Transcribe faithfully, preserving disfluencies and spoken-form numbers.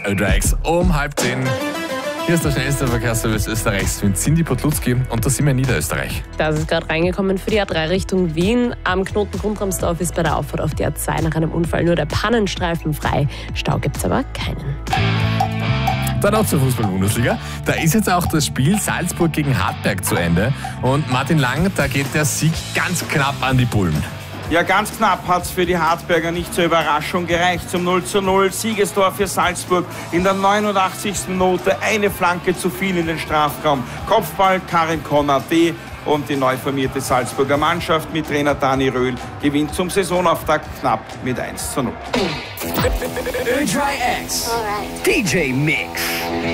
Ö drei X um halb zehn. Hier ist der schnellste Verkehrsservice Österreichs mit Cindy Podlutzki und da sind wir in Niederösterreich. Das ist gerade reingekommen für die A drei Richtung Wien. Am Knoten Grundramsdorf ist bei der Auffahrt auf die A zwei nach einem Unfall nur der Pannenstreifen frei. Stau gibt es aber keinen. Dann auch zur Fußball-Bundesliga. Da ist jetzt auch das Spiel Salzburg gegen Hartberg zu Ende. Und Martin Lang, da geht der Sieg ganz knapp an die Bullen. Ja, ganz knapp hat es für die Hartberger nicht zur Überraschung gereicht. Zum null zu null Siegestor für Salzburg in der neunundachtzigsten Minute. Eine Flanke zu viel in den Strafraum. Kopfball Karin Konrad-D. Und die neu formierte Salzburger Mannschaft mit Trainer Dani Röhl gewinnt zum Saisonauftakt knapp mit eins zu null. Ö drei X D J Mix.